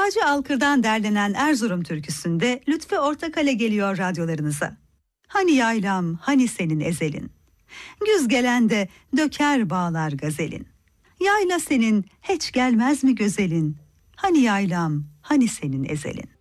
Dağcı Alkır'dan derlenen Erzurum türküsünde Lütfü Ortakale geliyor radyolarınıza. Hani yaylam, hani senin ezelin. Güz gelen de döker bağlar gazelin. Yayla senin hiç gelmez mi gözelin? Hani yaylam, hani senin ezelin.